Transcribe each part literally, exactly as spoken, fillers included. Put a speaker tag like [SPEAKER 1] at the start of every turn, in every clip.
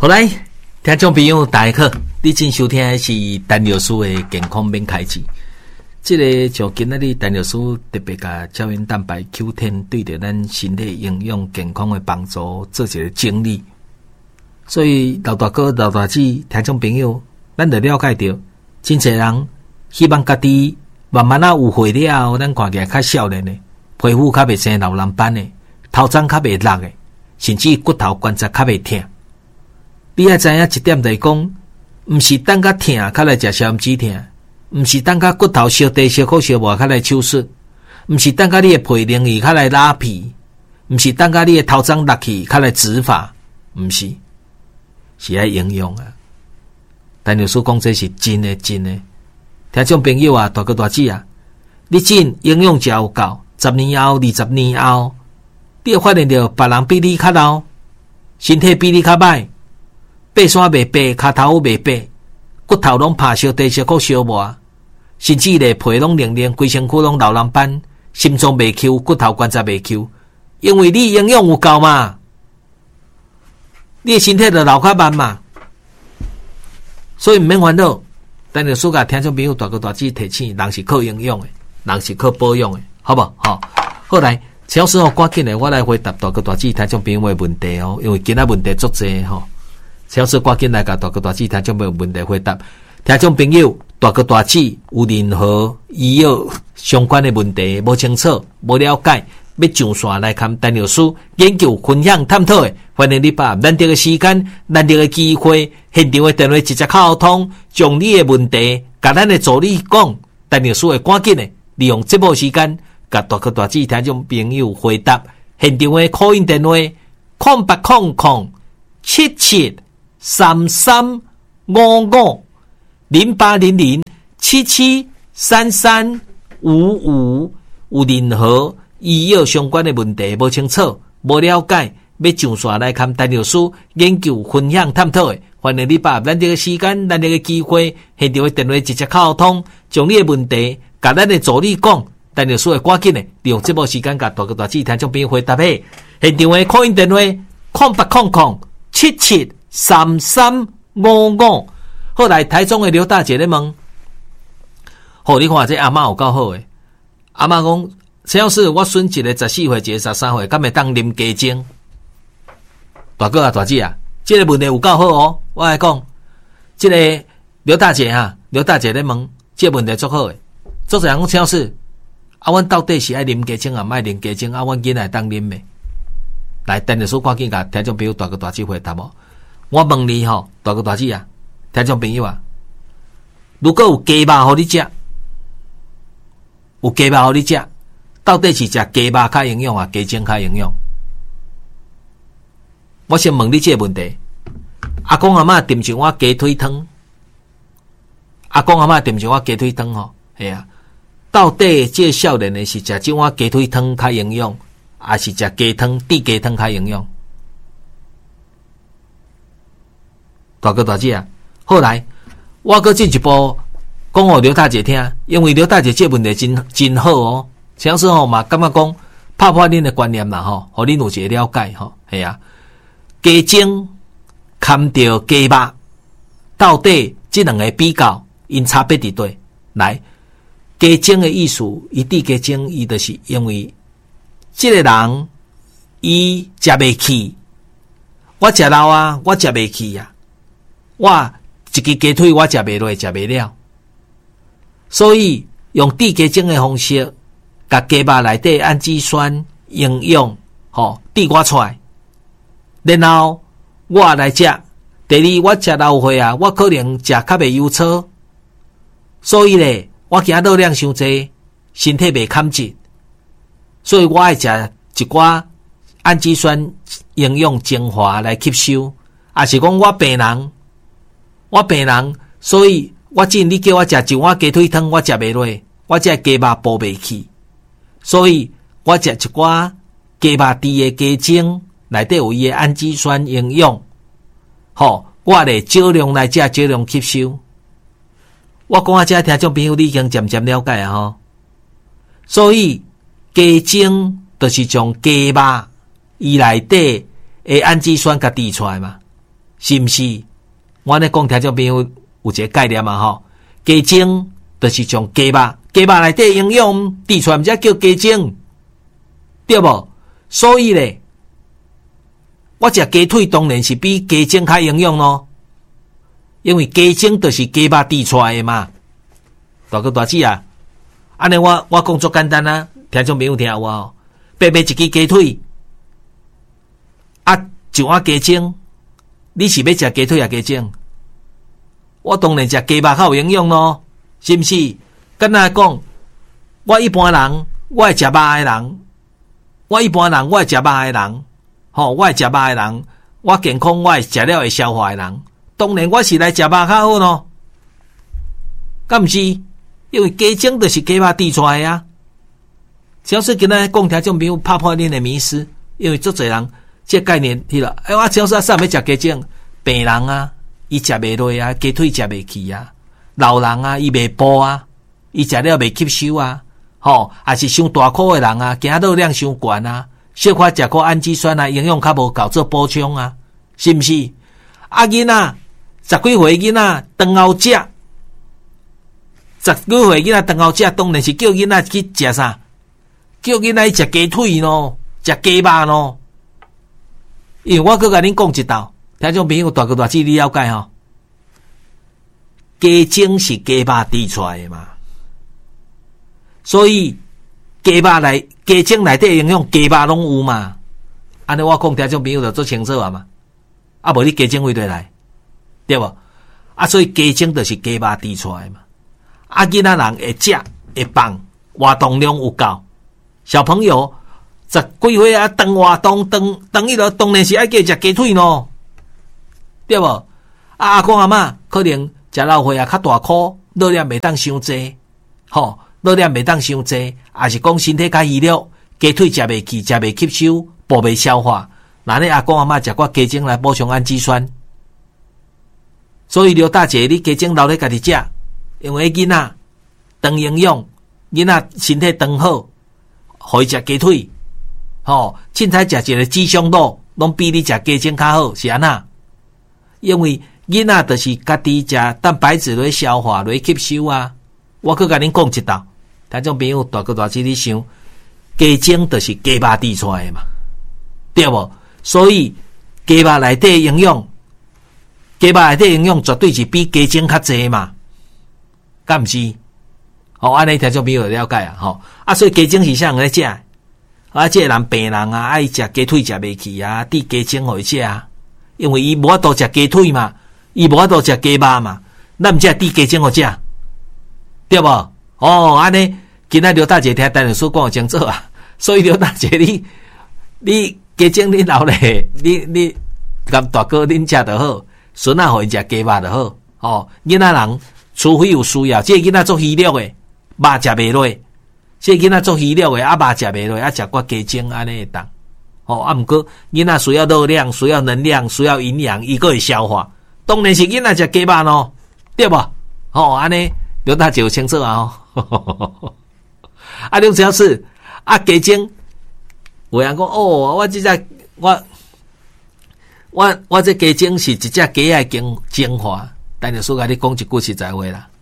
[SPEAKER 1] 好来，听众朋友大家好，你正收听的是陈老师的健康免开机。这个就今仔日陈老师特别甲胶原蛋白 Q 十 对着咱身体营养健康的帮助做一个整理。所以老大哥、老大姐听众朋友，咱就了解到，真侪人希望家己慢慢啊有岁了后，咱看起来较少年的，皮肤较袂生老人斑的，头鬃较袂落的，甚至骨头关节较袂痛。你要知影一点就是讲，毋是等甲痛较来食消炎止痛，毋是等甲骨头烧低、烧苦、烧磨较来手术，毋是等甲你的皮凝去较来拉皮，毋是等甲你的头鬃落去较来植发，毋是，是爱营养啊。但老师讲这是真的真的，听众朋友啊，大哥大姐啊，你真营养食有够，十年后、二十年后，你会发现到别人比你较老，身体比你较歹。爬山袂爬，骹头袂爬，骨頭攏拍燒地燒苦燒磨，甚至咧皮攏靈靈，規身軀攏老人斑，心臟袂扣，骨頭關節袂扣，因為你營養有夠嘛，你的身體就老較慢嘛，所以唔免煩惱。但係暑假聽眾朋友大哥大姐提醒，人是靠營養的，人是靠保養的，好不好？好，後來超時候趕緊的，我來回答大哥大姐聽眾朋友的問題哦，因為今仔問題足濟吼。超市趕緊來甲大哥大姐聽眾朋友問題回答，聽眾朋友大哥大姐有任何醫藥相關的問題無清楚、無了解，要上線來看陳老師研究分享探討的，歡迎你把難得的時間、難得的機會，現場的電話直接溝通，將你的問題甲咱的助理講，陳老師會趕緊的利用節目時間，甲大哥大姐聽眾朋友回答，現場的 call in 電話空八空空七七。三三五五零八零零七七三三五五，有任何醫藥相關的問題無清楚、無了解，要上線來看陳老師研究分享探討的，歡迎你把咱這個時間、咱這個機會，現場的電話直接溝通，將你的問題甲咱的助理講，陳老師會趕緊的利用節目時間甲大哥大姐聽眾朋友回答嘅，現場的 call in 電話空八空空七七。三三五五，後來台中的劉大姐咧問，好，你看這阿嬷有夠好誒，阿嬷講，陳老師，我孫一個十四歲，一個十三歲，敢會當啉雞精？大哥啊，大姐啊，這個問題有夠好哦。我來講，這個劉大姐哈，劉大姐咧問，這個問題足好誒。作者講，陳老師，啊，阮到底是愛啉雞精啊，唔愛啉雞精啊？阮囡仔當啉誒。來，等陣說趕緊甲聽眾朋友大哥大姐回答無。我問你吼，大哥大姐啊，聽眾朋友啊，如果有雞肉互你食，有雞肉互你食，到底是食雞肉較營養啊，雞精較營養？我先問你這個問題。阿公阿嬷點上我雞腿湯，阿公阿嬷點上我雞腿湯吼，係啊，到底這個少年的是食這碗雞腿湯較營養，還是食雞湯、豬雞湯較營養？大哥大姐啊，後來我擱進一步講互劉大姐聽，因為劉大姐這問題真真好哦。像是吼嘛，感覺講拍破恁的觀念啦吼，互恁有一個了解吼，係啊。雞精含着雞肉，到底這兩個比較，因差別佇對？來，雞精的意思，伊滴雞精，伊就是因為這個人伊食袂起，我食老啊，我食袂起啊。我一支雞腿我食袂落，食袂了，所以用滴雞精的方式，甲雞肉內底氨基酸營養，吼滴我出來，然後我來食。第二，我食老歲啊，我可能食較袂優粗，所以咧，我驚熱量傷濟，身體袂堪質，所以我愛食一寡氨基酸營養精華來吸收，也是講我病人。我病人，所以我只你叫我食一碗雞腿湯，我食袂落，我這雞肉補袂起，所以我食一寡雞肉豬的雞精，內底有伊的氨基酸營養，吼，我咧少量來食，少量吸收。我講啊，這聽眾朋友你已經漸漸了解啊，吼。所以雞精就是從雞肉伊內底的氨基酸甲滴出來嘛。 是毋是？我咧讲听众朋友有一个概念嘛吼，鸡精就是从鸡肉，鸡肉内底营养滴出来，毋才叫鸡精，对无？所以咧，我食鸡腿当然是比鸡精较营养咯，因为鸡精就是鸡肉滴出来的嘛。大哥大姐啊，安尼我我讲足简单啊，听众朋友听有无？白买一支鸡腿，啊，一碗鸡精。你是要食鸡腿啊鸡精？我当然食鸡肉较有营养咯，是毋是？敢若讲，我一般人，我会食肉的人，我一般人，我会食肉的人，吼，我会食肉的人，我健康，我会食了会消化的人，当然我是来食肉较好咯。敢毋是？因为鸡精就是鸡肉滴出来的啊。只要是今仔讲听众朋友拍破恁的迷思，因为足侪人。这概念去了，哎，我只要是啥要食鸡精，病人啊，伊食袂落啊，鸡腿食袂起啊，老人啊，伊袂补啊，伊食了袂吸收啊，吼，还是伤大块的人啊，惊热量伤悬啊，小可食个氨基酸啊，营养较无够做补充啊，是毋是？啊，囡仔十几岁囡仔饭后食，十几岁囡仔饭后食，当然是叫囡仔去食啥？叫囡仔去食鸡腿咯，食鸡肉咯。因为我搁甲恁讲一道，听众朋友大哥大姐你了解吼？鸡精是鸡肉滴出来的嘛，所以鸡肉内鸡精内底营养鸡肉拢有嘛。安尼我讲听众朋友就做清楚啊嘛。啊，无你鸡精为对来，对无？啊，所以鸡精就是鸡肉滴出来的嘛。啊，囡仔人会食会放，活动量有够，小朋友。十几岁啊，长活动，长长伊落当然是爱叫食鸡腿咯，对无？啊，阿公阿嬷可能食老岁啊，较大颗，热量袂当伤济，吼，热量袂当伤济，也是讲身体较虚弱，鸡腿食袂起，食袂吸收，补袂消化。那你阿公阿嬷食寡鸡精来补充氨基酸，所以刘大姐你鸡精留咧家己食，因为囡仔长营养，囡仔身体长好，互伊食鸡腿。吼，凊彩食一个鸡胸肉，拢比你食鸡精较好，是安那？因为囡仔就是家己食蛋白质来消化来吸收啊。我去甲恁讲一道，听众朋友大哥大姐你想，鸡精就是鸡肉滴出来的嘛，对无？所以鸡肉内底营养，鸡肉内底营养绝对是比鸡精较济嘛，敢毋是？吼，安尼听众朋友了解啊，吼啊，所以鸡精是啥人来食？啊，这个人病人啊，爱食鸡腿食袂起啊，滴鸡精互伊食啊，因为伊无法度食鸡腿嘛，伊无法度食鸡肉嘛，咱毋只滴鸡精互食，对无？哦，安尼，今仔刘大姐听陈律师讲清楚啊，所以刘大姐你你鸡精你留咧，你你甲大哥恁食就好，孙仔互因食鸡肉就好，哦，囡仔人除非有需要，这个囡仔做虚弱诶，肉食袂落。这囡仔做鱼料的，啊肉食袂落，啊食寡鸡精安尼会当。哦，啊毋过囡仔需要热量，需要能量，需要营养，伊个会消化。当然是囡仔食鸡肉咯，对无？哦，安尼刘大姐有清楚啊、哦。啊，你只要是啊鸡精，有人讲哦，我即只我我我这鸡精是一只鸡仔精精华，但是说甲你讲一句实在话啦，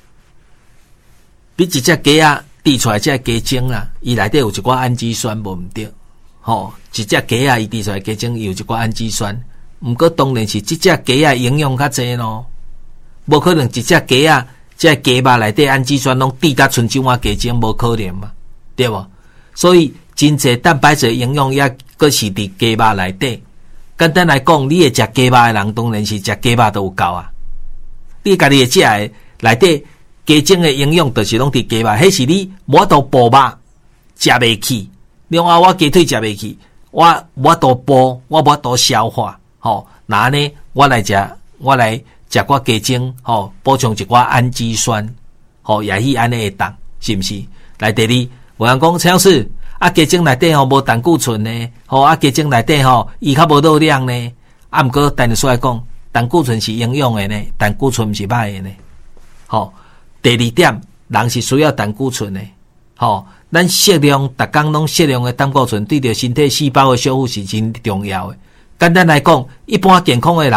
[SPEAKER 1] 比一只鸡仔。滴出来这鸡精啦，伊内底有一寡氨基酸无毋对，吼，一只鸡啊，伊滴出来鸡精有一寡氨基酸，毋过当然是即只鸡啊营养较济咯，无可能一只鸡啊，这鸡肉内底氨基酸拢滴甲剩一碗鸡精，无可能嘛，对无？所以真济蛋白质营养也阁是伫鸡肉内底。简单来讲，你会食鸡肉的人，当然是食鸡肉都有够啊。你家己会食的内底。鸡精的营养就是拢伫鸡肉，迄是你无法度补肉食袂起。另外我鸡腿食袂起，我无法度补，我无法度消化。吼，那呢，我来食，我来食寡鸡精，吼，补充一寡氨基酸，吼，也是安尼会当，是毋是？来第二，有人讲超市啊，鸡精内底吼无胆固醇呢，吼啊，鸡精内底吼伊较无热量呢。啊，毋过但是说来讲，胆固醇是营养的呢，胆固醇毋是歹的呢，吼。第二点，人是需要胆固醇的，吼，咱适量，逐工拢适量的胆固醇，对着身体细胞的修复是真重要的。简单来讲，一般健康的人，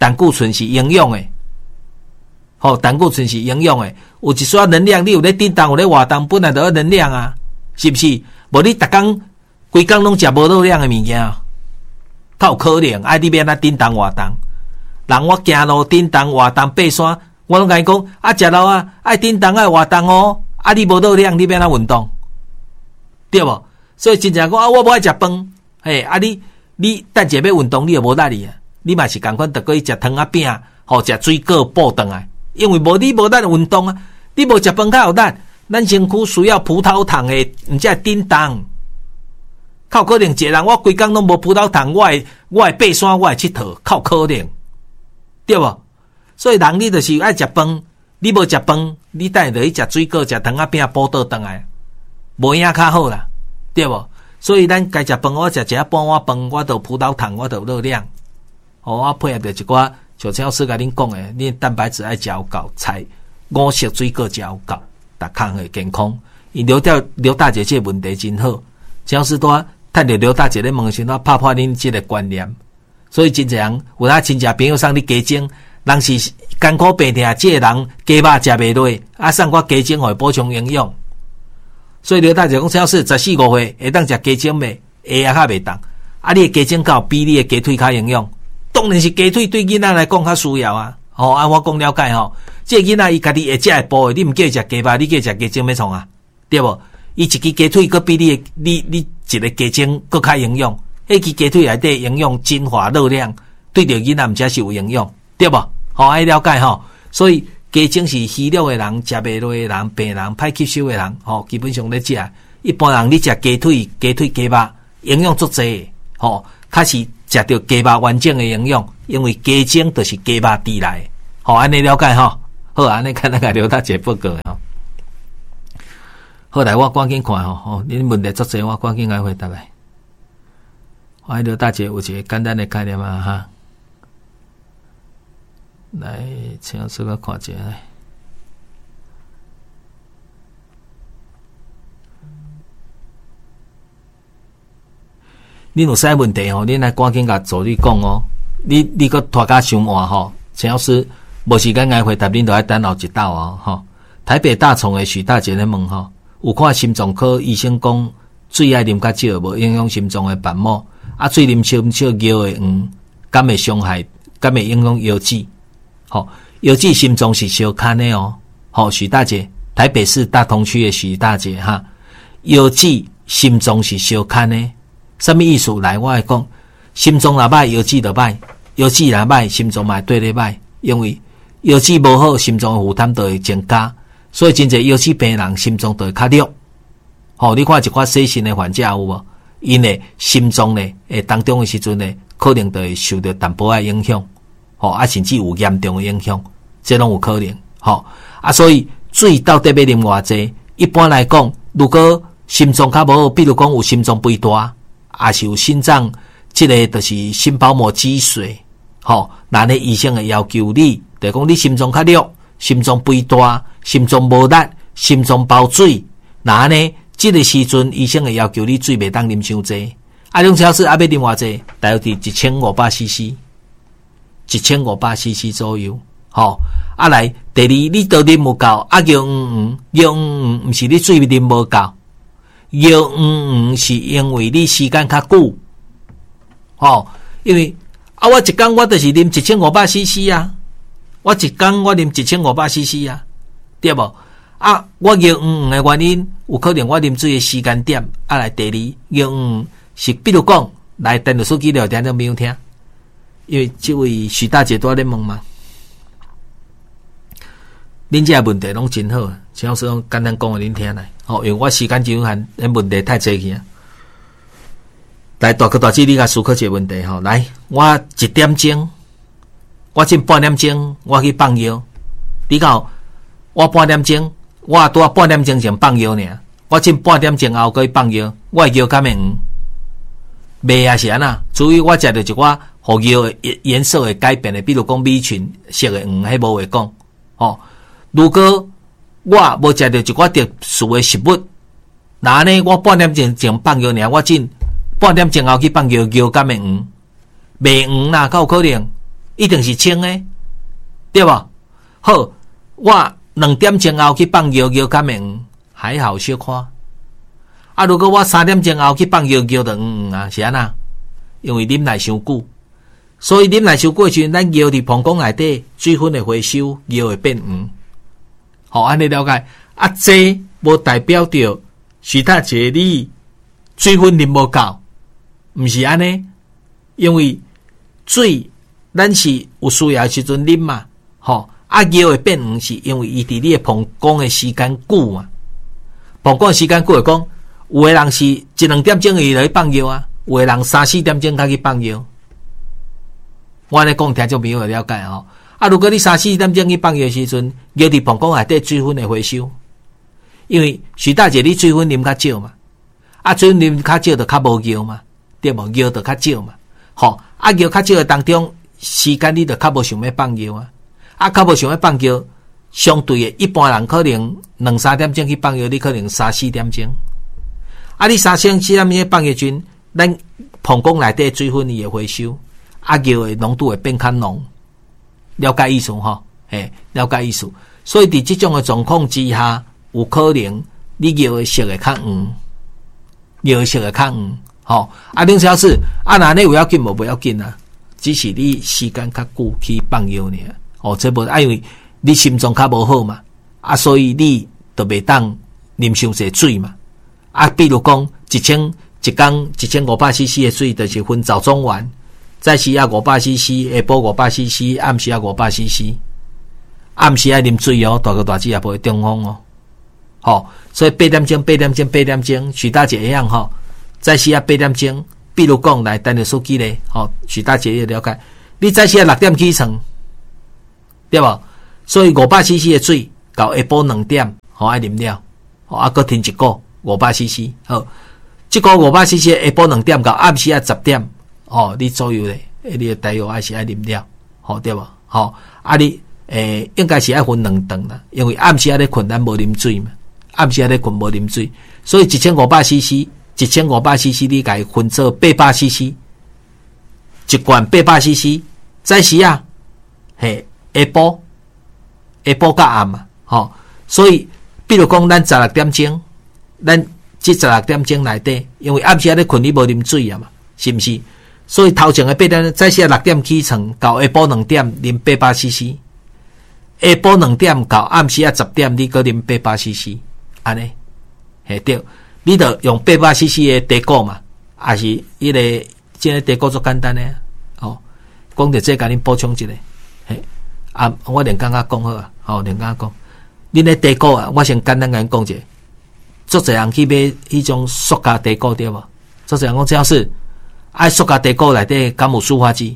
[SPEAKER 1] 胆固醇是营养的，吼、哦，胆固醇是营养的，有一撮能量，你有咧叮当，有咧活动，本来就有能量啊，是不是？无你逐工规工拢食无热量的物件，较有可能爱你免啊叮当活动。人我行路叮当活动爬山，我拢甲伊讲啊，食肉啊爱叮当爱活动哦，啊你无热量，你免啊运动，对无？所以真正讲啊，我无爱食饭，嘿啊你你等下要运动，你又无力哩啊，你嘛是共款，得过去食汤啊饼，吼食水果补顿来，因为无你无力运动啊，你无食饭较有力，咱身躯需要葡萄糖的，毋才会叮当。靠可能一个人我规工拢无葡萄糖，我会我会爬山，我会佚佗，靠可能，对无？所以人你就是爱食饭，你无食饭，你等下就去食水果、食汤啊饼补倒转来，无影较好啦，对无？所以咱该食饭，我食一下半碗饭，我就葡萄糖，我就热量。哦，我配合着一寡像陈老师甲恁讲诶，恁蛋白质爱食有够，菜五色水果食有够，逐项会健康。伊刘大刘大姐这个问题真好，陈老师拄啊趁着刘大姐咧问时，我拍拍恁这个观念。所以真侪人有咱亲戚朋友送你鸡精，人是艰苦病痛，这个人鸡肉食袂落，啊送我鸡精互补充营养。所以刘大姐讲，陈老师十四五岁会当食鸡精未？会啊，较袂当。啊，你的鸡精较比你的鸡腿较营养。当然是鸡腿对囡仔来讲较需要啊。吼、哦，按我讲了解吼，这囡仔伊家己会食的部位，你毋叫伊食鸡肉，你叫伊食鸡精要创啊？对无？伊一支鸡腿佫比你你你一个鸡精佫较营养。迄支鸡腿内底营养精华热量，对着囡仔毋则是有营养，对无？吼、哦，爱了解吼。所以鸡精是虚弱的人、食袂落的人、病人、歹吸收的人，吼、哦，基本上咧食。一般人你食鸡腿、鸡腿、鸡肉，营养足济，吼、哦，较是食到鸡肉完整的营养，因为鸡精就是鸡肉滴来，吼、哦，安尼了解吼。好，安尼看那个刘大姐报告吼。好来，我赶紧看吼，吼，恁问题足济，我赶紧来回答来。我刘大姐有一个简单的概念啊哈。来，请老师个看一下来。恁有啥问题吼？恁来赶紧甲助理讲哦。你你个拖甲伤晚吼，陈老师无时间来回答，恁都要等候一道哦。吼，台北大宠的许大姐咧问吼，有看心脏科医生讲，水爱啉较少，无影响心脏的瓣膜。啊，水啉少少尿的黄，敢会伤害，敢会影响腰子？吼，腰子心脏是相牵的哦。吼，许大姐，台北市大同区的许大姐哈，腰子心脏是相牵的。什么意思？来，我来讲，心脏若歹，腰子就歹；腰子若歹，心脏嘛对咧歹。因为腰子无好，心脏的负担就会增加，所以真侪腰子病人心脏就会较弱。吼，你看一寡洗肾的患者有无？因的心脏呢，诶，当中的时阵呢，可能就会受到淡薄仔影响，吼，啊，甚至有严重的影响，这拢有可能，吼，啊，所以水到底要啉偌济？一般来讲，如果心脏较无好，比如讲有心脏肥大，也是有心脏，这个就是心包膜积水，吼，那呢医生会要求你，就讲你心脏较弱，心脏肥大，心脏无力，心脏包水，那呢？这个时阵，医生会要求你水袂当啉伤济，啊，两小时啊要啉偌济，大约伫一千五百 C C， 一千五百 C C 左右，吼、哦，啊来，第二你都啉有够，啊叫嗯嗯，叫嗯嗯，毋是你水啉无够，叫嗯嗯是因为你时间较久，吼、哦，因为啊我一工我就是啉一千五百 C C 啊，我一工我啉一千五百 C C 啊，对无？啊，我叫嗯嗯的原因，有可能我啉水的时间点，啊来第二叫嗯嗯是，比如讲来电脑手机聊天都没有听，因为这位许大姐都在问嘛，恁这问题拢真好，陈老师讲简单讲给恁听来，哦，因为我时间真有限，恁问题太济去啊。来，大哥大姐，你甲思考一个问题吼，来，我一点钟，我进半点钟，我去放药，你讲我半点钟。我拄啊半点钟前放药尔，我进半点钟后去放药，我的药敢会黄？袂啊是安那？除非我食着一寡互药的颜色会改变的，比如讲米群色的黄，迄无话讲。哦，如果我无食着一寡特殊的食物，那呢我半点钟前放药尔，我进半点钟后去放药，药敢会黄？袂黄啦，够有可能？ 一定是清的，对吧？好，我两点钟后去放药，药敢会黄，还好小可。啊，如果我三点钟后去放药，药就黄黄啊，是安那？因为啉来伤久，所以啉来伤久的时阵，咱药伫膀胱内底水分会回收，药会变黄。好，安尼了解。啊，这无代表着徐大姐你水分啉无够，毋是安尼。因为水咱是有需要的时阵啉嘛，吼。啊，药会变黄，是因为伊伫你的膀胱的时间久嘛。膀胱的时间久，会讲有的人是一两点钟伊就去放药啊，有的人三四点钟才去放药。我安尼讲，听众朋友会了解吼。啊，如果你三四点钟去放药的时阵，药伫膀胱内底水分会回收，因为徐大姐你水分啉较少嘛，啊，水分啉较少就较无药嘛，对无？药就较少嘛，吼。啊，药较少的当中，时间你就较无想要放药啊。啊，较无想要放药，相对的，一般人可能两三点钟去放药，你可能三四点钟。啊，你三四点钟放药阵，咱膀胱内底水分伊会回收，啊，药的浓度会变较浓。了解意思吼？嘿，了解意思。所以伫这种的状况之下，有可能你药的色会较黄，药的色会较黄。吼，啊，另小事，啊，那你有要紧无不要紧啊？只是你时间较久去放药尔。哦，这无，因为你心脏较无好嘛，啊，所以你就袂当啉伤济水嘛。啊，比如讲一千一天一千五百 C C 的水，就是分早中晚，早时啊五百 C C， 下晡五百 C C， 暗时啊五百 C C。暗时爱啉水哦，大个大只也不会中风哦。好、哦，所以八点钟、八点钟、八点钟，徐大姐一样哈、哦。早时啊八点钟，比如讲来单日数据咧，好、哦，徐大姐也了解。你早时啊六点起床。对吧？所以五百 C C 的水到下晡两点，好爱啉了，好啊，搁停一个五百 C C， 好，这个五百 C C 下晡两点到暗时啊十点，哦，你左右咧，你的大约还是爱啉了，好对吧？好，啊你诶、欸、应该是爱分两顿啦，因为暗时啊咧困咱无啉水嘛，暗时啊咧困无啉水，所以一千五百 C C， 一千五百 C C 你甲伊分做八百 C C， 一罐八百 C C， 早时啊，嘿。下晡，下晡甲暗嘛，吼，所以比如讲，咱十六点钟，咱即十六点钟内底，因为暗时咧困你无啉水啊嘛，是毋是？所以头前的八点，早时六点起床，到下晡两点啉八百 C C， 下晡两点到暗时啊十点，你搁啉八百 C C， 安尼，嘿对，你着用八百 C C 的茶果嘛，还是迄个即个茶果足简单诶，哦，讲着这甲恁补充一下，嘿。啊，我连刚刚讲好啊，好、哦，连刚刚讲，恁咧茶果啊，我先简单甲恁讲者，足侪人去买迄种塑胶茶果对无？足侪人讲只要是爱塑胶茶果内底敢有塑化剂，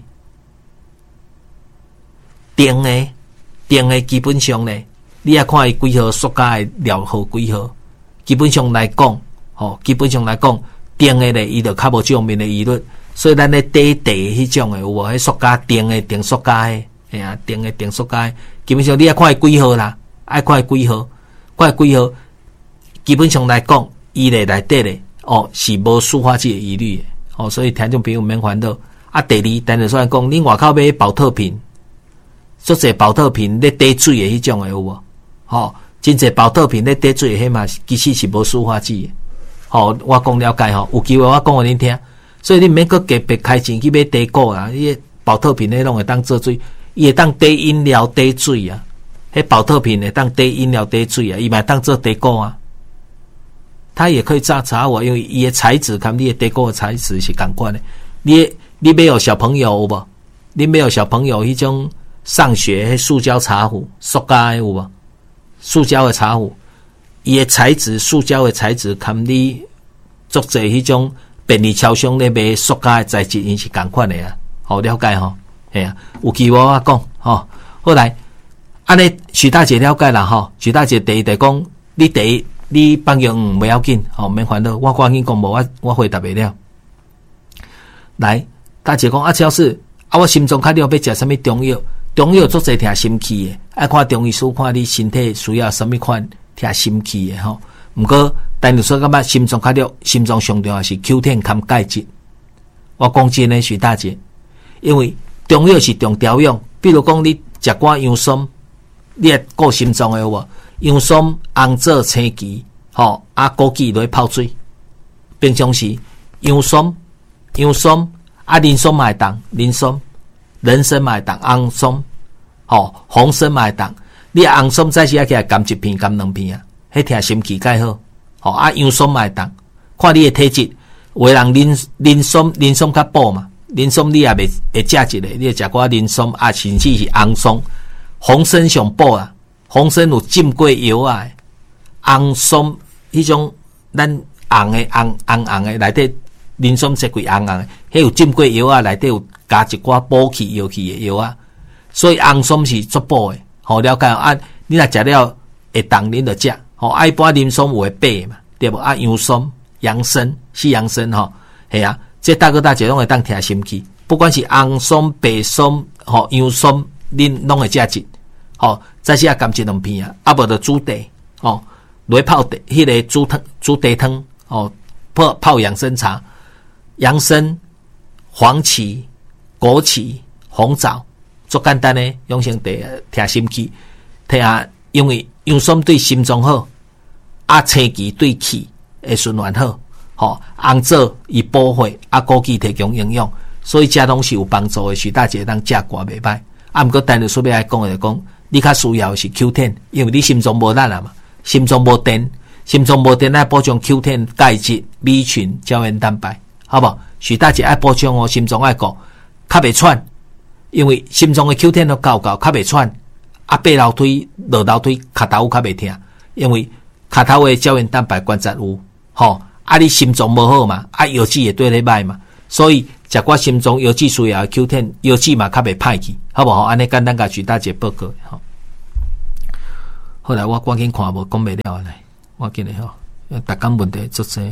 [SPEAKER 1] 定诶，定诶，基本上咧，你也看伊几号塑胶诶料号几号，基本上来讲，吼、哦，基本上来讲，定诶咧，伊就较无这方面诶疑虑，所以咱咧底地迄种诶有无？迄塑胶定诶，定塑胶诶。哎呀，定的定塑胶，基本上你要看伊几号啦，爱看伊几号，看伊几号。基本上来讲，伊咧内底咧，哦是无塑化剂的疑虑的，哦，所以听众朋友免烦恼。啊，第二，单就算讲，你外口买保特瓶，足侪保特瓶咧滴水的迄种的有无？吼、哦，真侪保特瓶咧滴水的迄嘛，其实是无塑化剂的。吼、哦，我讲了解吼，有机会我讲互恁听。所以你免搁特别开钱去买茶果啊，伊个保特瓶咧拢会当做水。伊会当滴饮料、滴水啊，迄保特瓶会当滴饮料、滴水啊，伊嘛当做茶果啊。它也可以榨茶我，因为伊的材质跟你的茶果的材质是同款的。你你没有小朋友有无？你没有小朋友迄种上学迄塑胶茶壶、塑胶有无？塑胶的茶壶，伊的材质、塑胶的材质跟你做者迄种便利超商咧卖塑胶的材质，因是同款的啊。好了解吼。哎呀，有机会我讲吼，后来安尼徐大姐了解啦吼，徐大姐第一就讲，你第一你放药唔要紧，吼免烦恼，我赶紧讲无我我回答袂了。来，大姐讲啊，超市啊，我心脏较了要食什么中药？中药做侪听心气的，爱看中医师看你身体需要什么款听心气的吼。毋过，但是说感觉心脏较了，心脏上重要是 Q ten 含钙质。我讲真诶，徐大姐，因为中药是中调用，比如讲你食寡洋参，你会顾心脏的有无？洋参、红枣、青桔，吼啊枸杞落去泡水。平常时洋参、洋参啊人参嘛会当，人参、人参嘛会当，红参，吼红参嘛会当。你红参早时啊起来含一片、含两片啊，迄听心气较好。吼啊洋参嘛会当，看你的体质。有的人人人参人参较补嘛，人参你也袂会食一个，你会食寡人参啊，甚至是红参。红参上补啊，红参有浸过药啊，红参迄种咱红的红红红的内底人参色贵红红的，迄有浸过药啊，内底有加一寡补气药气的药啊，所以红参是足补的。好了解啊，你若食了会当恁就食，吼啊一般人参有会白嘛，对无啊洋参。养生是养生吼，系啊，这大哥大姐拢会当听心气，不管是红参、白参、吼洋参，恁拢会食一，吼，再是啊甘一两片啊，啊无就煮茶，吼，落泡茶，迄个煮汤、煮茶汤，吼，泡泡养生茶，洋参、黄芪、枸杞、红枣，足简单诶，养生茶听心气，听下，因为洋参对心脏好，啊青桔对气。会循环好，吼红枣伊补血，啊枸杞提供营养，所以食东西有帮助的。徐大姐当食寡袂歹，啊毋过单日顺便来讲的讲，你较需要的是 Q 十，因为你心脏无力啊嘛，心脏无电，心脏无电爱补充 Q 十、钙质、B 群、胶原蛋白，好无？徐大姐爱补充哦，心脏爱顾，较袂喘，因为心脏的 Q 十都够够，较袂喘，啊爬楼梯、落楼梯脚头较袂疼，因为脚头的胶原蛋白关节有。吼，啊！你心脏无好嘛，啊药剂也对你歹嘛，所以食寡心脏药剂需要 Q 十，药剂嘛较袂歹去，好不好？安尼简单甲徐大姐报告吼。后来我赶紧看无讲袂了来，我紧嘞吼，逐工问题足济。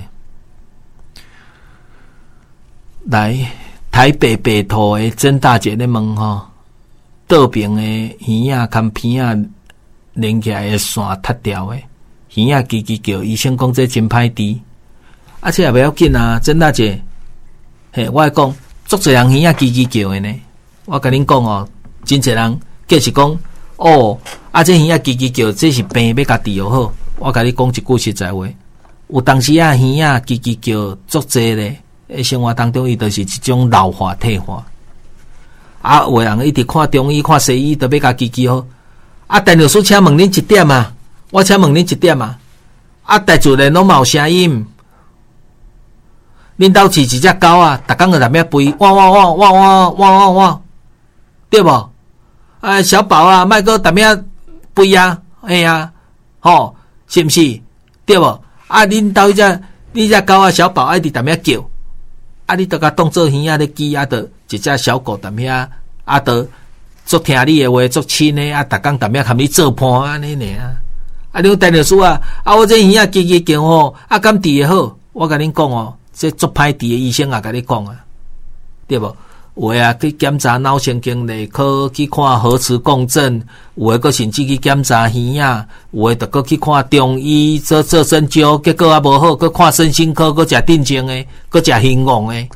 [SPEAKER 1] 来，台北北投的曾大姐咧问吼，倒边的耳啊、看鼻啊连起来的线塌掉的。耳啊叽叽叫，医生讲这真歹治，而且也不要紧啊，曾大姐，嘿，我讲，足侪人耳啊叽叽叫的呢。我甲恁讲哦，真侪人计是讲，哦，啊这耳啊叽叽叫，这是病要甲治疗好。我甲你讲一句实在话，有当时啊耳啊叽叽叫，足侪咧，诶，生活当中伊就是一种老化退化。啊，有人一直看中医、看西医，都要甲叽叽好。啊，陈律师，请问恁一点啊？我请问恁一点啊，啊，台主人拢嘛有声音，恁兜饲一只狗啊，逐工就在那边吠，汪汪汪汪汪汪汪汪，对无？啊，小宝啊，莫搁在那边吠啊，哎呀，吼，是毋是？对无？啊，恁兜迄只，你只狗啊，小宝爱伫在那边叫，啊，你都甲当做耳啊咧记，啊，得一只小狗在遐，啊，得足听你诶话，足亲诶，啊，逐工在那边含你做伴安尼尔。啊！你陈律师啊，啊！我这耳啊，叽叽叫吼，啊，敢治会好？我甲恁讲哦，这足歹治的医生也甲你讲啊，对无？有诶啊，去检查脑神经内科，去看核磁共振，有诶，搁甚至去检查耳啊，有诶，着搁去看中医做做针灸，结果啊无好，搁看身心科，搁食镇静诶，搁食兴旺诶。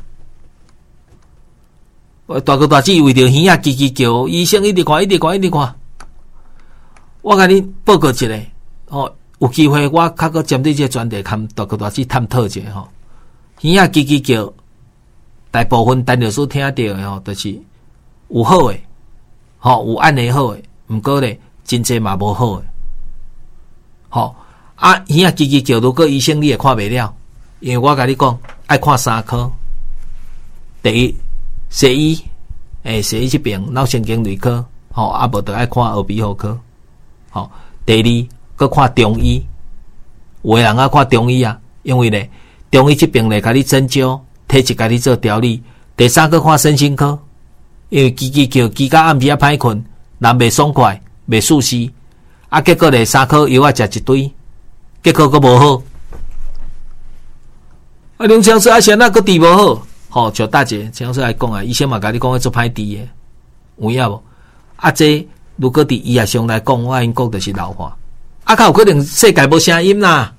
[SPEAKER 1] 大哥大姐为着耳啊叽叽叫，医生一直看，一直看，一直看。我甲恁报告一下。哦，有机会我较搁针对这个专题，看大个大去探讨一下吼。耳啊叽叽叫，大部分陈律师听到的吼，就是有好诶，吼有按的好诶，毋过咧真济嘛无好诶。吼啊，耳啊叽叽叫，如果医生你也看袂了，因为我甲你讲，爱看三科。第一，西医，诶，西医这边脑神经内科，吼啊无得爱看耳鼻喉科，吼。第二。搁看中医，有诶人啊看中医啊，因为咧中医这边咧，甲你针灸，体质甲你做调理。第三个看身心科，因为叽叽叫，叽到暗时啊歹困，人袂爽快，袂舒适，啊结果咧三颗药啊食一堆，结果佫无好。啊，梁强师啊，现在佫治无好，吼，像大姐强师来讲啊，医生嘛甲你讲做歹治诶，有影无？啊，这如果伫医学上来讲，我因讲就是老化。啊，较有可能世界无声音啦！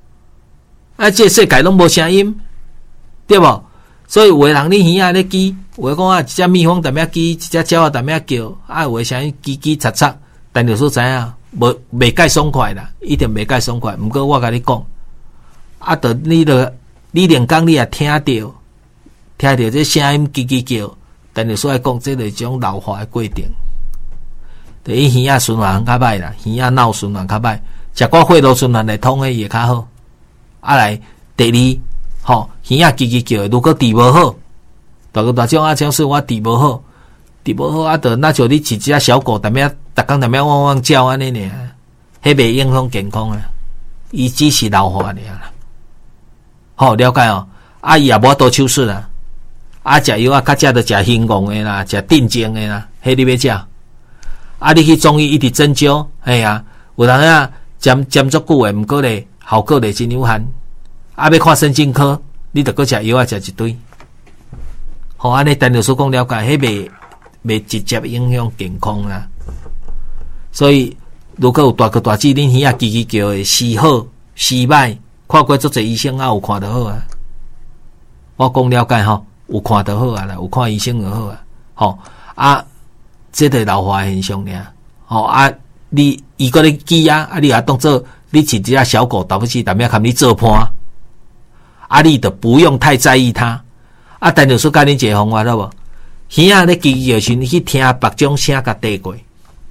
[SPEAKER 1] 啊，这世界拢无声音，对无？所以有诶人你耳啊咧记， 有诶讲啊，一只蜜蜂踮遐叽，一只鸟啊踮遐叫，啊有诶啥物叽叽嚓嚓，但有所知影，无袂介爽快啦，一定袂介爽快。毋过我甲你讲，啊，着你着你连讲你也听着，听着这声音叽叽叫，但有所爱讲，这个一种老化诶过程。着伊耳仔循环较歹啦，耳仔脑循环较歹，食寡血路循环来通诶也较好。啊来，第二，吼、哦，耳仔叽叽叫，如果治无好。大个大种啊，种说我治无好，治无好啊，着那像你饲一只小狗，踮遐逐工踮遐汪汪叫安尼尔，迄袂影响健康啊，伊只是老化尔啦。好、哦、了解哦，啊伊也无多手术啦，啊食药啊，较食着食兴旺诶啦，食镇静诶啦，迄你要食。啊你去中医一直针灸，哎呀，有人啊针针足久诶，毋过咧效果咧真有限。啊要看神经科，你着搁食药啊，食一堆。好，安尼陈律师讲了解，迄袂袂直接影响健康啦。所以如果有大个大姊恁耳仔叽叽叫的，是好是歹，看过足侪医生啊，有看得好啊。我讲了解吼，有看得好啊啦，有看医生就好啊。吼啊，这个老化现象尔。吼啊，你伊个咧记啊，啊你也当做你饲一只小狗，倒不是踮遐看你做伴，啊你就不用太在意它。啊，陈律师教恁一个方法了无？耳仔咧叽叽叫时，你去听别种声甲缀过。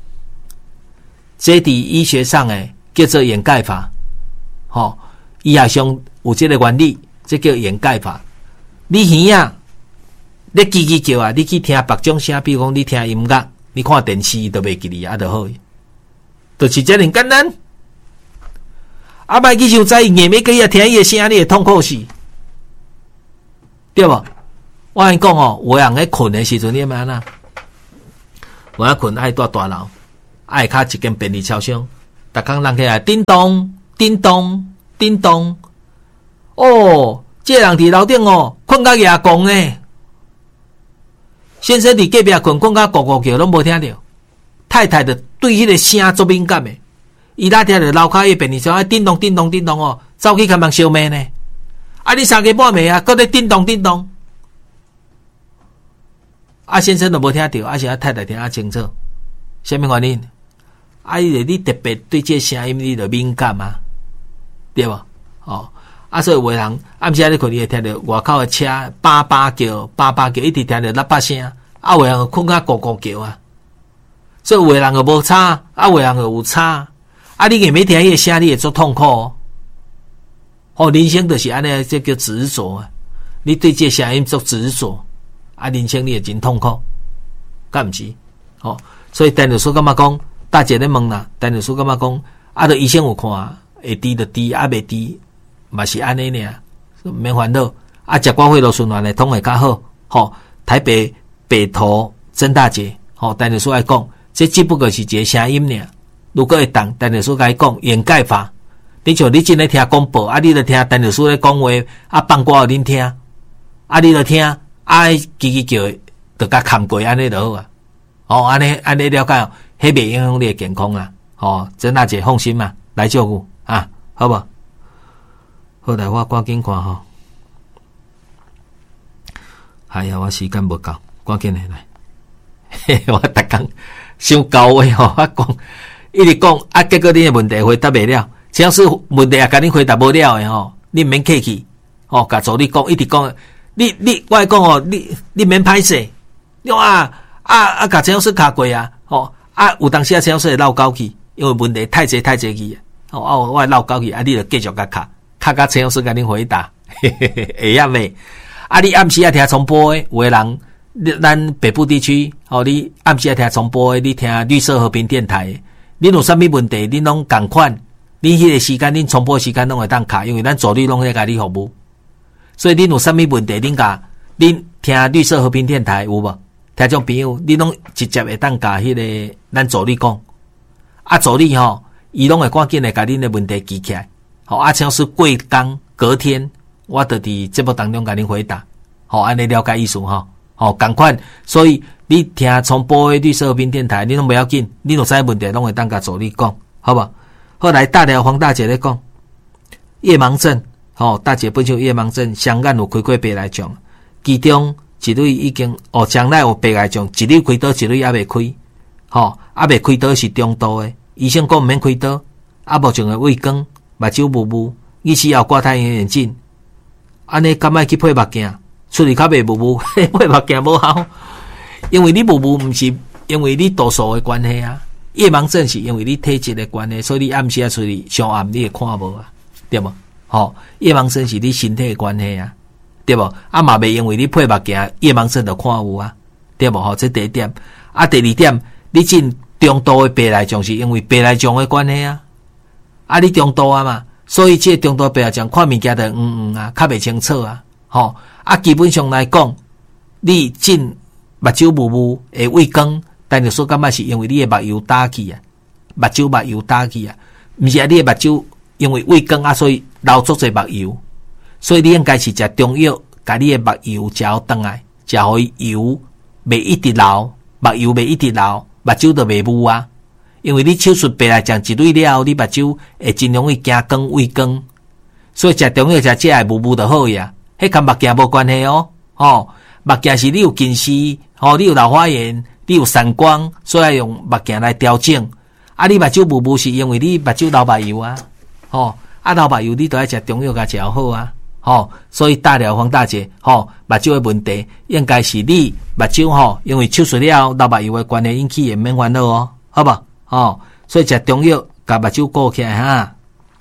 [SPEAKER 1] 这伫医学上诶叫做掩盖法，吼、哦，医学上有这个原理，这叫掩盖法。你耳仔咧叽叽叫啊，你去听别种声，比如讲你听音乐，你看电视都袂记哩，啊，就好，就是这样简单。啊，莫去想在意，硬要去啊听伊诶声，你会痛苦死，对无？我跟你讲哦，有人咧困的时阵，你安怎？有人困爱住大楼，爱卡一间便利超商，逐工人起来叮咚叮咚叮咚。哦，这个人伫楼顶哦，困甲牙狂呢。先生伫隔壁困，困甲咕咕叫，拢无听到。太太的对迄个声足敏感的，伊拉听着楼骹迄便利超商叮咚叮咚叮咚哦，走去甲人烧麦呢。啊，你三更半暝啊，搁咧叮咚叮咚。啊，先生都无听到，啊是啊太太听啊清楚，什么原因？啊，伊个你特别对这声音你就敏感啊，对无？哦，啊，所以有人暗时你可能会听到外口的车叭叭叫、叭叭叫，一直听到喇叭声，啊，有人困啊咕咕叫啊，所以有人就无差，啊，有人就有差，啊，你硬要听迄个声，你会做痛苦哦。哦，人生就是安尼，这叫执着啊！你对这声音做执着。啊，人生你也真痛苦，敢毋是？哦，所以陈律师感觉讲，大姐咧问啦，陈律师感觉讲，啊，着医生有看，会治就治，啊，袂治嘛是安尼尔，毋免烦恼。啊，食寡血路循环来通会较好。吼、哦，台北北投曾大姐，吼、哦，陈律师来讲，这只不过是一个声音尔。如果会当，陈律师甲伊讲掩盖法，你像你真咧听广播，啊，你着听陈律师咧讲话，啊，放歌互恁听，啊，你着听。爱叽叽叫，就甲看过安尼就好啊。哦，安尼安尼了解哦，迄袂影响你的健康啊。哦，曾大姐放心嘛，来照顾啊，好无？好来，我赶紧看吼。哎呀，我时间无够，赶紧来来。嘿，我逐工想高话吼，我讲一直讲啊，结果你的问题回答袂了，只要是问题也甲你回答无了的吼，你毋免客气，哦，甲助你讲，一直讲。你你我讲哦，你你免歹势，你啊啊啊，甲陈老师卡过啊，哦啊，有当时啊，陈老师会闹交去，因为问题太济太济去，哦啊，我闹交去，啊，你就继续甲卡，卡甲陈老师甲恁回答，嘿嘿嘿，会晓未？啊，你暗时啊听重播诶，有诶人，咱北部地区，哦，你暗时啊听重播诶，你听绿色和平电台，恁有啥物问题，恁拢共款，恁迄个时间，恁重播时间拢会当卡，因为咱助理拢在甲你服务。所以恁有啥物问题，恁甲恁听绿色和平电台有无？听众朋友，恁拢直接会当甲迄个咱助理讲，啊助理吼，伊拢会赶紧来甲恁的问题记起来。好，啊像是过工隔天，我就伫节目当中甲恁回答。好，安尼了解意思吼。好，共款。所以你听重播的绿色和平电台，恁拢不要紧，恁有啥问题拢会当甲助理讲，好无？后来大寮黄大姐咧讲，夜盲症。哦，大姐本身有夜盲症，香港有开过八来种，其中一蕊已经哦，将来有白癌症，一蕊开刀，一蕊还未开，吼，还未开刀是中度的，医生讲毋免开刀，啊，目前的畏光、目睭雾雾，伊是要挂太阳眼镜，安尼敢爱去配目镜，出去较袂雾雾，配目镜无效，因为你雾雾毋是因为你度数的关系啊，夜盲症是因为你体质的关系，所以你暗时啊出去上暗你会看无啊，对无？吼，夜盲症是你身体的关系啊。对无？啊嘛袂因为你配目镜，夜盲症就看有啊，对无？吼，这第一点。啊，第二点，你进中度的白内障是因为白内障的关系啊。啊，你中度啊嘛，所以这中度白内障看物件就黄黄啊，较袂清楚啊。吼，啊，基本上来讲，你进目睭雾雾会畏光，但是说感觉是因为你的目睭打去啊，目睭目睭打去啊，毋是啊，你的目睭因为畏光啊，所以流足侪目油。所以你应该是食中药，甲你的目油食好转来，食互伊油袂一直流，目油袂一直流，目睭就袂雾啊。因为你手术白内障一蕊了后，你目睭会真容易惊光畏光，所以食中药食这个雾雾就好呀。迄跟目镜无关系哦，吼，目镜是你有近视，吼，你有老花眼，你有散光，所以要用目镜来调整。啊，你目睭雾雾是因为你目睭流目油啊，吼，啊流目油你都要食中药甲食好啊。吼，所以大了黄大姐，吼，目睭的问题应该是你目睭吼，因为手术了流目油的关系引起的，免烦恼哦，好不？吼，所以食中药甲目睭顾起来哈。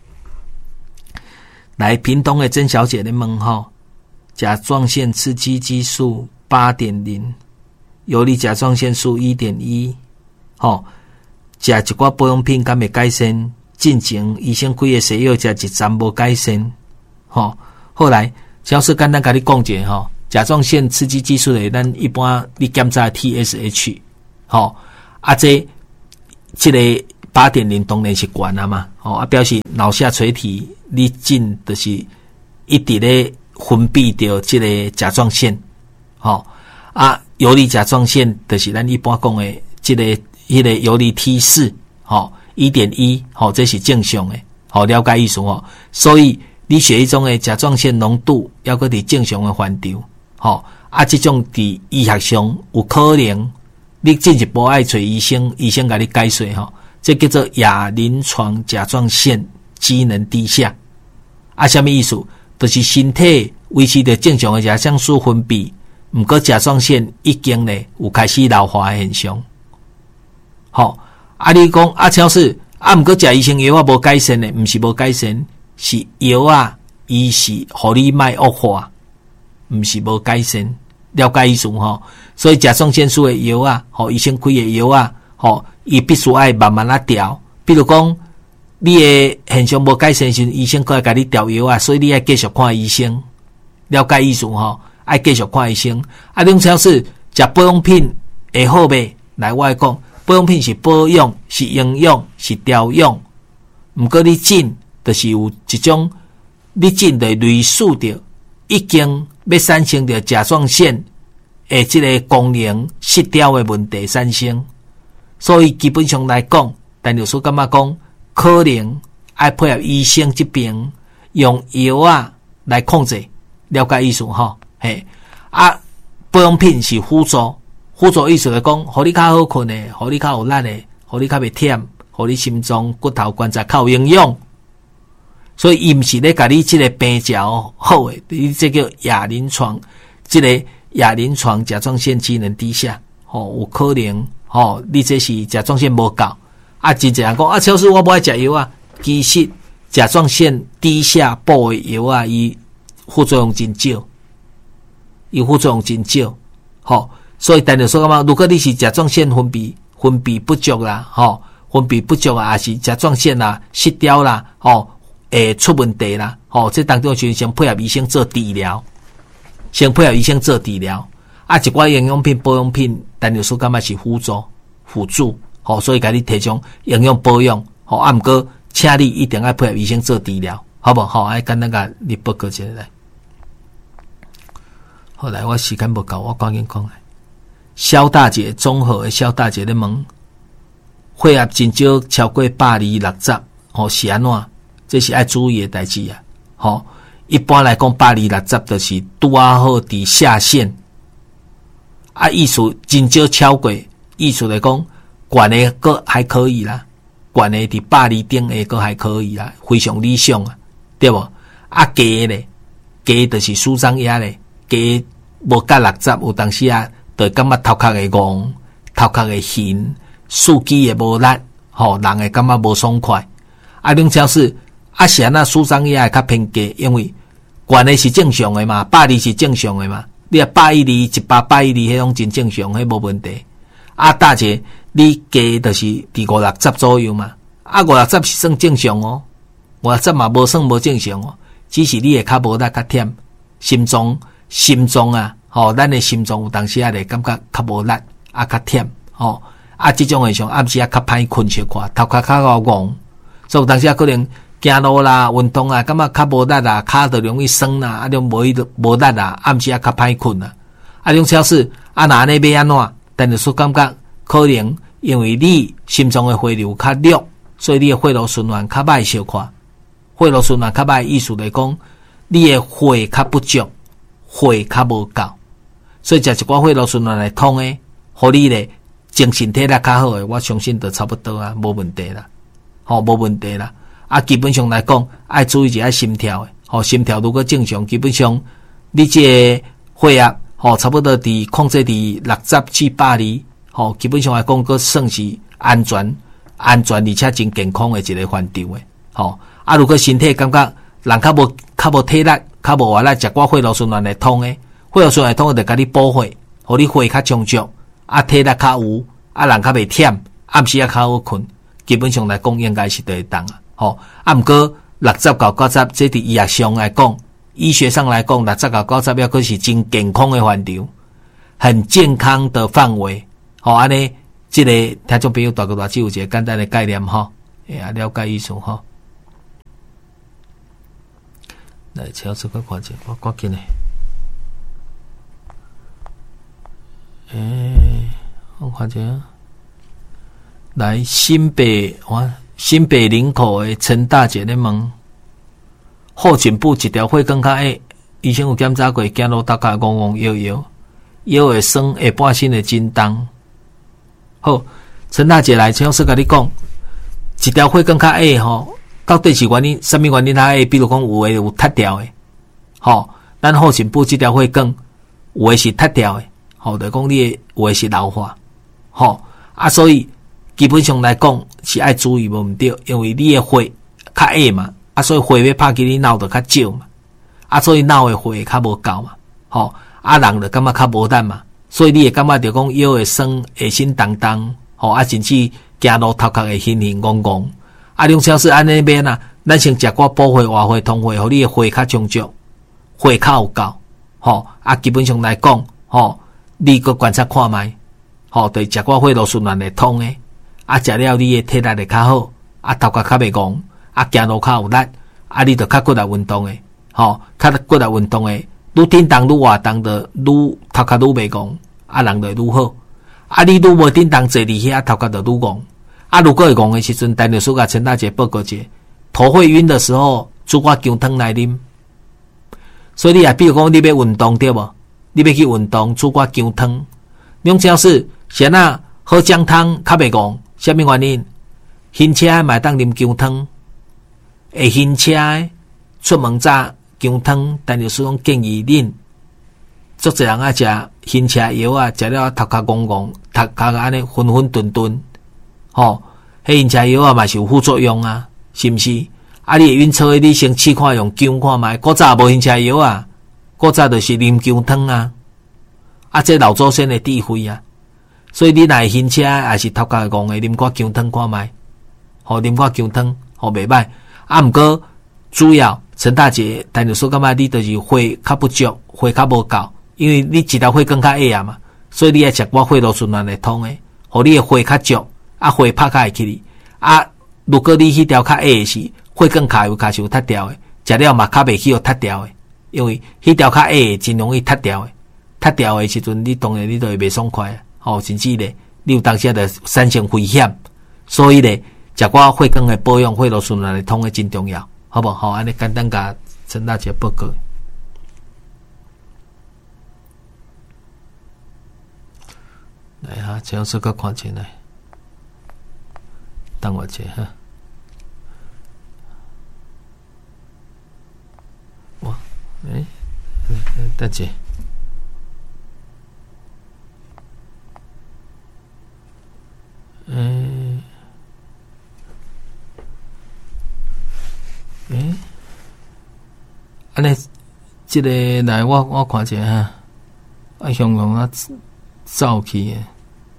[SPEAKER 1] 来，屏东的曾小姐的问吼，甲状腺刺激激素 八点零， 游离甲状腺素 一点一， 吼，食一寡保养品敢会改善？进前医生开的西药食一站无改善，吼。后来，只是简单甲你讲一下吼，甲状腺刺激激素的，咱一般你检查 T S H， 吼，啊这这个 八点零 当然是悬啊嘛，吼啊表示脑下垂体你进就是一直咧分泌着这个甲状腺，吼啊游离甲状腺就是咱一般讲的这个迄个游离 T 四，吼 一点一， 吼这是正常的，吼了解意思吼，所以。你血液中的甲状腺浓度要搁伫正常的范畴，吼啊，这种伫医学上有可能，你进一步爱找医生，医生甲你解说吼，这叫做亚临床甲状腺机能低下。啊，什么意思？就是身体维持着正常的甲状腺素分泌，毋过甲状腺已经咧有开始老化的现象。吼啊，你讲啊，超市啊，毋过食医生药啊无改善咧，毋是无改善。是药啊，伊是互你卖恶化，毋是无改善，了解意思吼。所以甲状腺素的药啊，吼医生开的药啊，吼伊必须爱慢慢啊调。比如讲，你的现象无改善时，医生可以甲你调药啊，所以你爱继续看医生，了解意思吼，爱继续看医生。啊，另超是食保养品会好袂？来，我来讲，保养品是保养，是营养，是调养，毋过你进。就是有一种，你真的类似着已经要产生着甲状腺诶，这个功能失调的问题产生，所以基本上来讲，但律师感觉讲，可能爱配合医生这边用药啊来控制，了解意思吼，嘿啊，保养品是辅助，辅助意思来讲，互你较好困诶，互你较有力诶，互你较袂忝，互你心脏骨头关节较有营养。所以伊毋是咧甲你即个病条好诶，你这叫亚临床，即个亚临床甲状腺机能低下，吼有可能，吼你这是甲状腺无够，啊真正人讲啊，超市我无爱食药啊，其实甲状腺低下补诶药啊，伊副作用真少，伊副作用真少，吼，所以但是说嘛，如果你是甲状腺分泌分泌不足啦，吼分泌不足啊，还是甲状腺啦失调啦，吼。会出问题啦，吼、哦！这当中就先配合医生做治疗，先配合医生做治疗。啊，一寡营养品、保养品，但有时感觉是辅助、辅助，吼、哦，所以甲你提供营养保养，吼、哦，啊，毋过，请你一定要配合医生做治疗，好不好？爱简单甲你报告一下来。后来我时间不够，我赶紧讲来。肖大姐，综合的肖大姐的问，血压真少超过百二六十，吼、哦，是安怎？这是要注意的代志啊！吼、哦，一般来讲，百二六十就是拄啊好伫下限， 啊，意思真少超过，意思来讲，悬的个还可以啦，悬的伫百二顶的个还可以啦，非常理想啊，对无？啊，低咧，低就是舒张压咧，低无甲六十，有当时啊，就感觉头壳会戆，头壳会晕，四肢也无力，吼、哦，人会感觉无爽快。啊，两超是啊，是安那舒张压会较偏低，因为悬的是正常的嘛，百二是正常的嘛，你啊百一二、一百百一二，迄种真正常，迄无问题。啊，大姐，你低就是伫五六十左右嘛，啊，五六十是算正常哦，五六十嘛无算无正常哦。只是你会较无力较忝，心脏心脏啊，吼、哦，咱的心脏有当时啊会感觉较无力啊较忝，吼、哦，啊，即种现象暗时啊较歹困小可，头壳较敖戆，所以有当时啊可能行路啦、运动啊，感觉较无力啦，骹就容易酸啦，啊，种无伊无力啦，暗时啊较歹困啦，啊，种超市啊，若安尼要安怎？但是说感觉可能因为你心脏的回流较弱，所以你的血路循环较歹小可。血路循环较歹，意思来讲，你的血较不足，血较无够，所以食一寡血路循环来通诶，互你咧精神体力较好诶，我相信就差不多啊，无问题啦，吼、哦，无问题啦。啊，基本上来讲，爱注意一下心跳诶，吼、哦，心跳如果正常，基本上你这个血压，吼、哦，差不多伫控制伫六十至百二，吼、哦，基本上来讲，佫算是安全、安全而且真健康诶一个范畴诶，吼、哦。啊，如果身体感觉人较无较无体力，较无活力，食寡血路循环来通诶，血路循环通就甲你补血，互你血较充足，啊体力较有，啊人较袂忝，暗时啊较好困，基本上来讲应该是对当啊，吼。啊，毋过六十到九十，这伫医学上来讲，医学上来讲，六十到九十抑佫是真健康诶范畴，很健康的范围，吼安尼，即个听众朋友大个大只有一个简单诶概念吼，会啊了解意思吼。来，超市个看者，我赶紧诶。诶、欸，我看者，来新北，哇，新北林口诶陈大姐咧问，后颈部一条血管较矮，医生有检查过，走路大概戆戆摇摇，腰会酸，下半身会真重。好，陈大姐来，超市甲你讲，一条血管较矮吼。到底是原因？什么原因它会？比如讲，有诶有塌掉诶，吼，咱后颈部这条血管有诶是塌掉诶，吼，就讲你诶有诶是老化，吼啊，所以基本上来讲是爱注意无毋对，因为你诶血较矮嘛，啊，所以血要拍去你脑就较少嘛，啊，所以脑诶血较无够嘛，吼，啊，人就感觉较无力嘛，所以你会感觉着讲腰会酸，下身重重，吼，啊，甚至行路头壳会晕晕戆戆。啊，两超市安尼边啊，咱先食寡补血、活血、通血，互你诶血较充足，血较有够，吼啊，基本上来讲，吼，你个观察看觅，吼，对食寡血路循环会通诶，啊，食了你诶体力会较好，啊，头壳较袂戆，啊，行路较有力，啊，你着较骨力运动诶，吼，较骨力运动诶，愈振动愈活动着愈头壳愈袂戆，啊，人就愈好，啊，你愈无振动坐伫遐，头壳就愈戆。啊，如果会戆的时阵，陈律师甲陈大姐报告者，头会晕的时候，煮寡姜汤来啉。所以你啊，比如讲你要运动对无？你要去运动，煮寡姜汤。两超市先啊，喝姜汤较袂戆，什么原因？晕车嘛当啉姜汤，会晕车出门早姜汤，陈律师讲建议恁，足侪人爱食晕车药啊，食了头壳戆戆，头壳安尼昏昏顿顿。吼，迄晕车药啊嘛是有副作用啊，是毋是？啊，你会晕车的，你先试看用姜看觅，古早无晕车药啊，古早就是啉姜汤啊，啊，这老祖先的智慧啊，所以你若会晕车还是头壳会戆的，啉寡姜汤看觅，吼，啉寡姜汤，吼袂歹。啊，毋过主要陈大姐，但是说感觉你就是血较不足，血较无够，因为你一条血管较矮啊嘛，所以你爱食寡血路循环会通的，互你的血较足。啊，血拍开会去哩。啊，如果你迄条较矮诶是血管骹有骹是有塌掉诶，食了嘛较袂去有塌掉诶，因为迄条较矮诶真容易塌掉诶，塌掉诶时阵你当然你就会袂爽快啊，吼，甚至咧你有当时就产生危险，所以咧食寡血管诶保养、血路循环诶通诶真重要，好无？好，安尼简单甲陈大姐报告。 来哈，陈老师搁看进来，等我一下哈。哇，诶、欸，等一下。诶、欸，诶、欸，安尼，即个来我我看一下哈，啊，向向啊走去诶。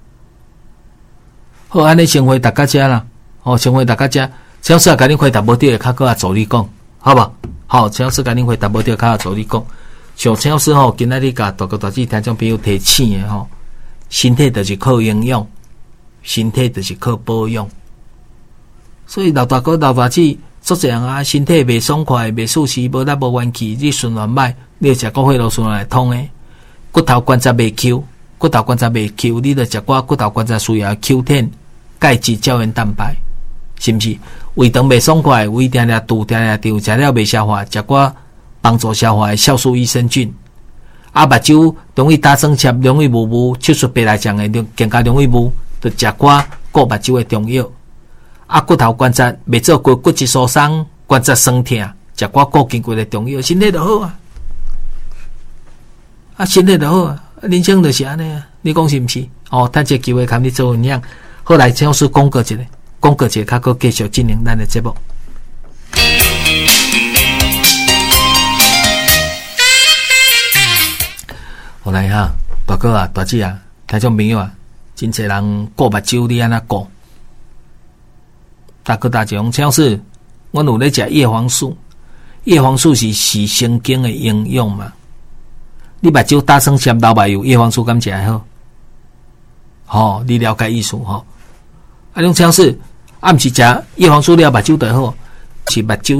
[SPEAKER 1] 好，安尼先回大家遮啦，哦，先回大家遮，陈老师甲恁回答无对诶，较搁啊助你讲，好无？好，陈老师甲恁回答无对，较啊助你讲。像陈老师吼，今仔日甲大哥大姐听众朋友提醒诶吼，身体就是靠营养。身体就是靠保养，所以老大哥、老大姐做这样啊，身体袂爽快、袂舒适、无力、无元气，你循环歹，你食个血路循环来通诶。骨头关节袂 Q， 骨头关节袂 Q， 你着食寡骨头关节需要 Q 天、钙质、胶原蛋白，是毋是？胃肠袂爽快，胃定定肚定定胀，食了袂消化，食寡帮助消化诶酵素益生菌。啊，目睭容易打酸涩，容易雾雾，手术白内障诶，更加容易雾。就食寡顾目睭诶中药，啊骨头关节袂做骨骨质疏松、关节酸痛，食寡固筋骨诶中药，身体就好啊！啊身体就好啊！人生就是安尼啊！你讲是毋是？哦，等这机会看你做营养。好来，陈老师广告一下，广告一下，较搁继续进行咱诶节目。好来哈，大哥啊、大姐啊、听众朋友啊。真侪人顾目睭，你安怎顾？大哥大姐讲，陈老师，阮有咧食叶黄素，叶黄素是视神经的营养嘛？你目睭打酸涩、流目油，叶黄素敢食好？吼，你了解意思吼？啊，种陈老师，啊，毋是食叶黄素了目睭就好，是目睭。